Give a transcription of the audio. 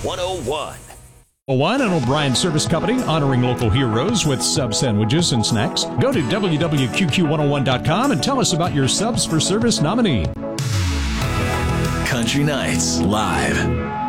101. One and O'Brien Service Company, honoring local heroes with sub sandwiches and snacks. Go to www.qqq101.com and tell us about your Subs for Service nominee. Country Nights Live.